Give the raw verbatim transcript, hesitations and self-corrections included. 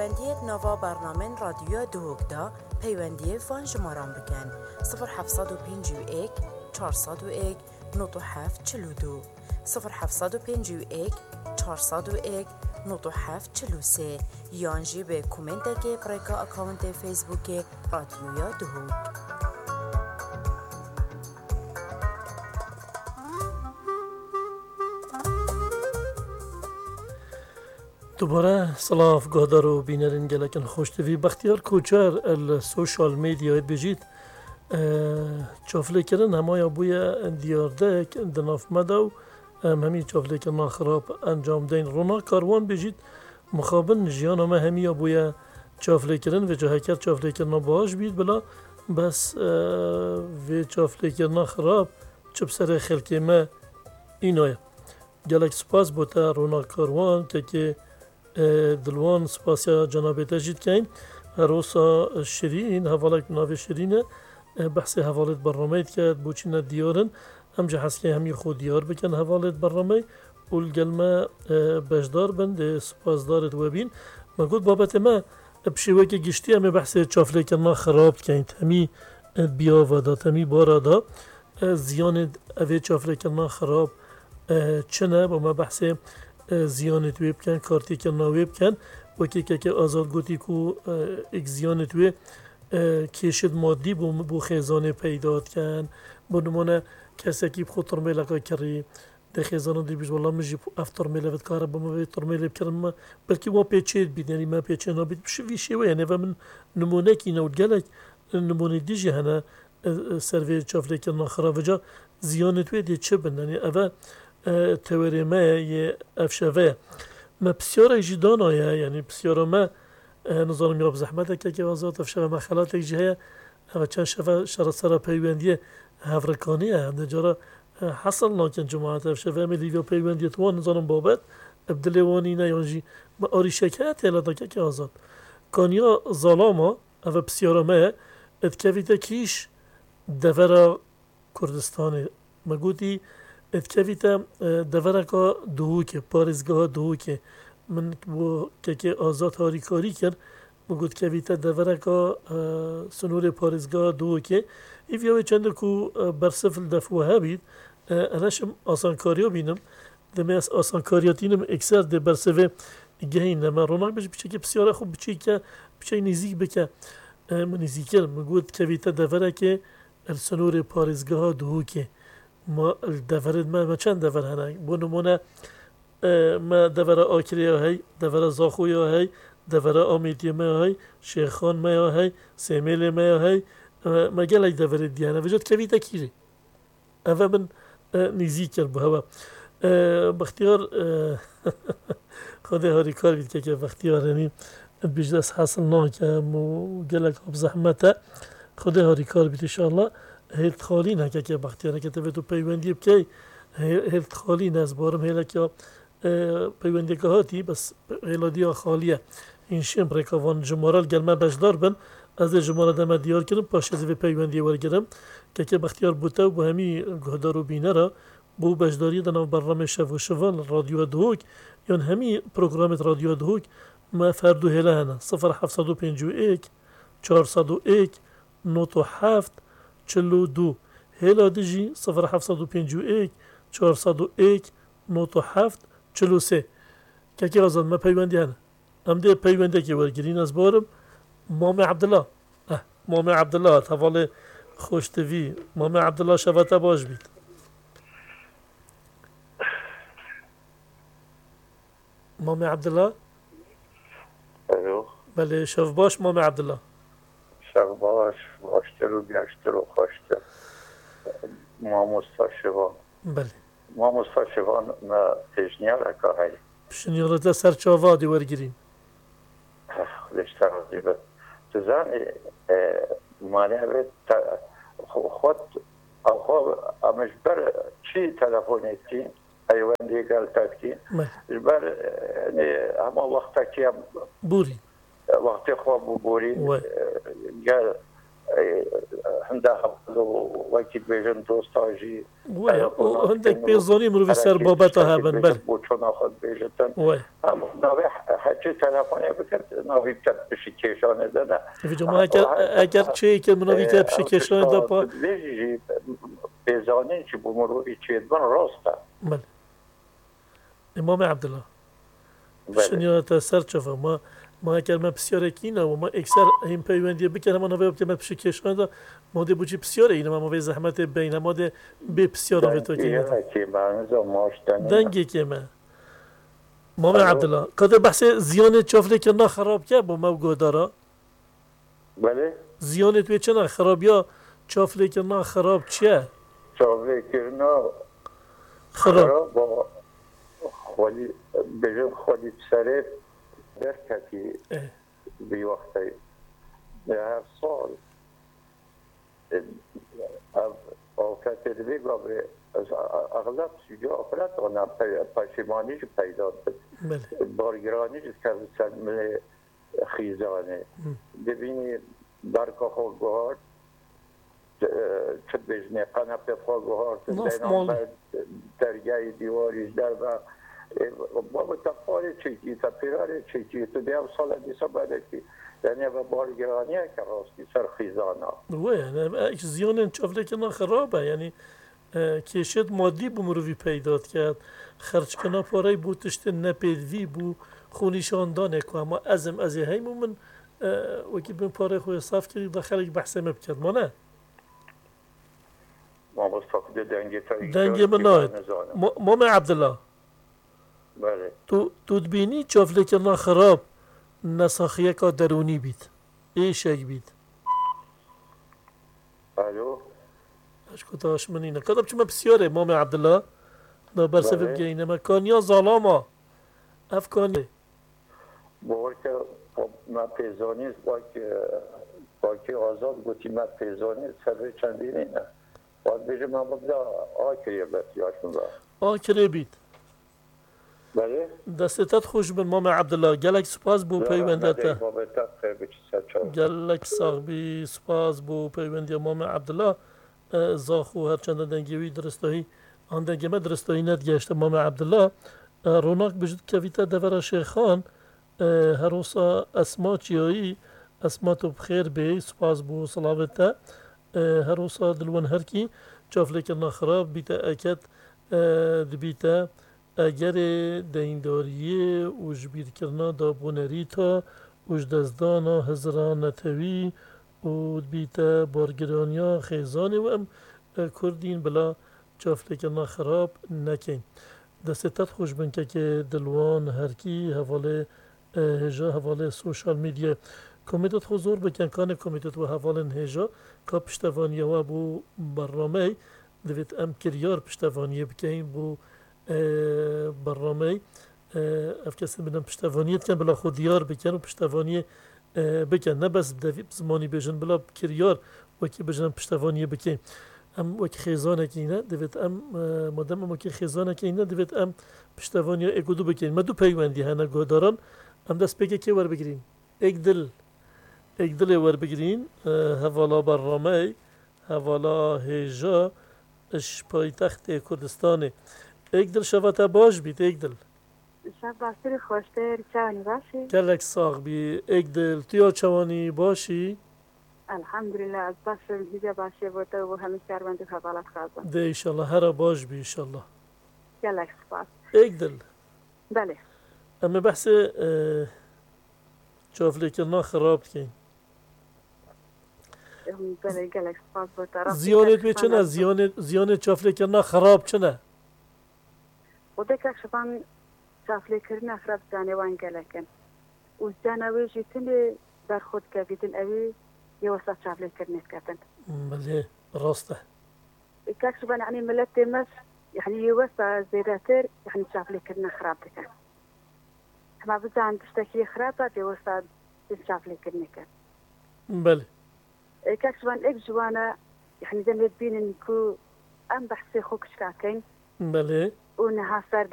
پیوندی نوا برنامه رادیو دوگدا پیوندی فان جماران بکن صفر هفتصد و پنجاه و یک چهارصد و یک نود و هفت چهل و دو صفر هفتصد و پنجاه و یک چهارصد و یک نود و هفت چهل و سه یانجی به کومنت که پرکا اکاونت فیسبوک رادیو دوگ. دوباره سلاف گادر و بینرین گلکن خوشتوی بختیار کوچر السوشال میدیا بجید چافله کردن همه بوی دیارده دناف مدو همی چافله کردن خراب انجام دین رونا کاروان بجید مخابن جیان همه همی بوی چافله کردن و جاهای کرد چافله کردن باش بید بلا بس و چافله کردن خراب چپ سر خلقی ما اینوه گلک سپاس بوده رونا کاروان که که دلوان سپاسیا جناب تجدید کن روسا شیرین حوالک ناو شیرینه بحث حوالت برنامه کرد بوچین دیارن هم جهاز که همی خود دیار بکن حوالت برنامه اول گلمه بجدار بند سپاسدارت و بین مگود بابت ما بشیوه که گشتی همه بحث چافله کننا خراب کند همی بیا و داد همی بارا دا زیان اوه چافله کننا خراب چنه با ما بحث زیان توی بکن کارتی که ناوی بکن و که که آزاد گوتی کو ایک زیان توی کشید مادی بو بو خزانه پیدات کن بنمونه کسی که خود ترمیل که کری ده خزانه دی بیش والله مجی افتر میلفت کار با ما ترمیل بکرم بلکه ما پیچید بید یعنی ما پیچید نبید بشوی شوی یعنی و من نمونه کی نود گلک نمونه دیجی هنه سروی چافله کردن خراب جا زیان توی دی چه بند یعنی اوه تئوری ما یه افشوه ما بسیار ایجادان آیا یعنی بسیار ما نظرم میاب زحمت که که وضعیت افشوه مخالات ایجاده و چند شفه شرط سر پیوندی هفرکانیه نجارا حصل نکن جماعت افشوه میلیو پیوندی توان نظرم بابت ابدلوانی نه یانجی ما آری شکایت هلا تا که آزاد کانیا ظلاما و بسیار ما اتکویت کیش دفرا کردستان مگودی اتکویتا دورکا دوو که پارزگاه دوو که من با که که آزاد هاری کاری کرد مگود کویتا دورکا سنور پارزگاه دوو که ایویا چند کو برسفل دفوه بید انشم آسانکاریا بینم دمی از آسانکاریاتینم اکثر ده برسفه گهین نما روناک بشه بچه که بسیاره خوب بچه که بچه نزیک بکه من نزیکر مگود کویتا دورکا سنور پارزگاه دوو که ما دفرد ما ما چند دفر هنگ بونمونه ما دفر آکریا هی دفر زاخویا هی دفر آمیتی ما هی شیخان ما هی سیمیل ما هی ما گلک دفر دیانه وجود کویتا کیری اوه من نیزی کرد بها بختیار خود هاری کار بید که که بختیار یعنی بیشتر حاصل ناکم و گلک آب زحمته خود هاری کار بید انشاءالله هیلت خالی نه که که بختیاره که تبه تو پیوندی بکی هیلت خالی نه از بارم هیله که پیوندی که هاتی بس هیلادی ها خالیه این شیم رکاوان جمارال گلمه بجدار بن از جمارال دمه دیار کنم پاش از پیوندی ورگرم که که بختیار بوته و با همی گهدار و بینه را بو بجداری دنو برنامه شف و شفال رادیو دوگ یون همی پروگرامت رادیو دوگ ما فردو هیله هنه صفر هفتصد و پنجاه و یک چهارصد و یک نود و هفت چهل و دو هلا دیجی صفر هفتصد و پنجاه و یک چهارصد و یک نود و هفت چهل و سه که که آزاد ما پیوندی هنه هم ده پیونده که ورگرین از بارم مام عبدالله اه مام عبدالله حوال خوشتوی مام عبدالله شفته باش بید مام عبدالله الو بله شف باش مام عبدالله شف باش باشتر و بیاشتر و خوشتر ما مستشفان بله ما مستشفان ما تجنیال که هایی پشنیالتا سر چاوادی ورگرین خودش ترازی به تزانی مانه به خود خود امش بر چی تلفونی کین ایوان دیگر تاکین بر نه اما وقتا که بوری وقتی خواب بوری گل هەندە وەکی بێژن دۆستاژی هەندێک پێزۆنی مرۆڤی سەر بابەتە هەبن بەر بۆ چۆناخۆت بێژتن ناوێ هەرچی تەلەفۆنێ بکرد ناوی بکات پشی کێشانە دەدا ئەگەر چەیەکە مرۆڤی کە پشی کێشانەدا بێژی پێزانێکی بۆ مرۆڤی چێت بن ڕاستە ئیمامی عەبدوڵڵا شنیاتە سەر چەفە ما ماکەمە پرسیارێکینەوە ما ئێکسەر هین پەیوەندی بکەن هەمانەوەی بکەمە پشی کێشانەدا مادێ بچی پرسیارە ئینەمامەوەی زەحمەتێ بینە مادێ بێ پرسیارەوێتەوە دەنگێک ئێمە مامی عەبدوڵڵا قەدە بەحسێ زیانێت چافلێکردنا خراپکە بۆ مەو گۆدارە زیانێت وێ چەنە خراپیا چافلێکردنا خراپ چییە چاوێکردنا خراپ بێژم خۆلی سەرێت دەرکەتی بوەختەی هەر ساڵ ئاوکەتێ دەبێ بابێ ئەغلب سوجا ئەفرەتەوە پەشیمانیش پەیدا بێت بارگرانیش کە سەر ملێ خیزانێ دەبینی بەرکە خۆ گوهارد چ بێژنێ قەنەپێ خۆ گوهارد دەرگای دیواریش دەربە بابا تفاری چیکی تفیراری چیکی تو دیو سال دیسا بدکی یعنی با بارگرانیه که راستی سر خیزانا وای یعنی زیان چافلێکردنا خرابه یعنی کێشێت مادی بۆ مرۆڤی پەیدات کرد خەرجکردنا پارەی بۆ تشتێ نەپێدوی بوو خۆنیشاندانێک ئەمە ئەزم ئەزێ هەیموو من وەکی بن پارەی خۆی ساف کردی دا خەڵک بەحسێمە بکرد مانە دەنگێ من ناوێت مامی عەبدوڵڵا تو دبینی چافلێکردنا خراپ نەساخیەکە دەرونی بیت ئێشێک بیت ئەشکۆتاش منینە کەدا بچمە پرسیارێ مامی عەبدوڵڵا دا بەرسەفە بگەینەمە کانیا زاڵامە ئەف کانێ بۆکە ما پێزۆنیست باکی ئازاد گوتی ما پێزۆنیست سەرێ چەندینینە وات بێژە ما بەبدا ئاکرێ بەس یاشمدا ئاکرێ بیت دەستێتت خۆش بن مامی عەبدوڵڵا gelek سوپاس بۆ پەیوەندەتە gelek ساغبی سوپاس بۆ پەیوەندیە مامی عەبدوڵڵا زاخ و هەرچەندە دەنگێوی درستایی ئەم دەنگێمە درستایی نەتگەیشتە مامی عەبدوڵڵا ڕۆناق بژت کەڤیتە دەڤەرە شێخان هەروسا ئەسما چیایی ئەسما تۆ بخێر بێ سوپاس بۆ سەڵاوێتە هەروسا دڵوەن هەرکی چافلێکردنا خراپ بیتە ئەکەت دبیتە ئەگەرێ دەینداریە وژبیرکردنا دابوونەریتە وژدەستدانا هەزرانەتەوی و بیتە بارگرانیا خێزانێ و ئەم کوردین بلا چافلێکردنا خراپ نەکەین دەستێتت خۆش بن کەکێ دڵوان هەرکی هەڤاڵێ هێژە هەڤاڵێ سوشال میدیە کۆمیتت خۆ زۆر بکەن کانێ کۆمیتت و هەڤاڵن هێژە کا پشتەوانیەوە بۆ بەڕامەی دەبێت ئەم کریار پشتەوانیە بکەین بۆ بەڕامەی ئەف کەسە بنەم پشتەوانیەتکەن بلا خۆ دیار بکەن و پشتەوانیە بکەن نەبەس دەوی زمانی بێژن بلا کریار وەکی بژن پشتەوانیە بکەین ئەم وەکی خێزانێکینە دەبێت ئەم مادەم ئەم وەکی خێزانەکەینە دەبێت ئەم پشتەوانیە ئێگودو بکەین مە دوو پەیوەندی هەنە گۆداران ئەم دەست پێکێکی وەربگرین ئێک دل ئێک دڵێ وەربگرین هەڤاڵا بەڕامەی هەڤاڵا هێژە ئش پایتەختێ کوردستانێ ئێک دل شەڤەتە باش بیت ئێک دل شب باسری خوشتر چاوانی باشی؟ gelek sağ bî êk dil tu ya çawanî başî Elhamdülillah ez başım hice başê bo te û hemî şerwendî hevalat xazim de inşallah here baş bî inşallah gelek spas êk dil belê em ê behsê çavlêkirina xirab dikên belê gelek spas bo te ziyanê wê çi ne ziyanê ziyanê çavlêkirina xirab çi ne xwedekek şivan çavlêkirina xirab canêwan gelekin û cana wê jî tinê berxwe dikevîtin ew ê yewesa çavlêkirinê diketin belê rast e kek şivan yanî milletê me yani yewesa zêdetir yani çavlêkirina xirab dikin hema bizanin tiştekî xirab e yewesa çavlêkirinê kin belê kek şivan ek ji wan e yani demê bînin ku em behsê xwe kişkakin belê û niha ser